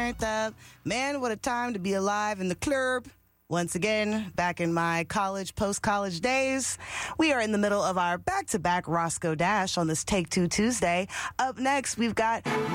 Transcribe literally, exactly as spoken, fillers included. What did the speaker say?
turned up. Man, what a time to be alive in the club. Once again, back in my college, post-college days, we are in the middle of our back-to-back Roscoe Dash on this Take Two Tuesday. Up next, we've got